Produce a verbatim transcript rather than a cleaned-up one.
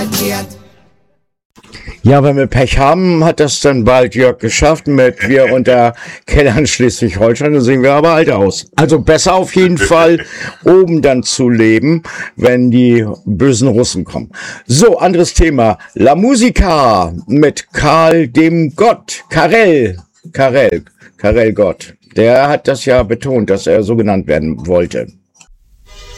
erklärt. Ja, wenn wir Pech haben, hat das dann bald Jörg geschafft mit Wir unter Kellern Schleswig-Holstein, dann sehen wir aber alt aus. Also besser auf jeden Fall, oben dann zu leben, wenn die bösen Russen kommen. So, anderes Thema. La Musica mit Karl dem Gott. Karel. Karel. Karel Gott. Der hat das ja betont, dass er so genannt werden wollte.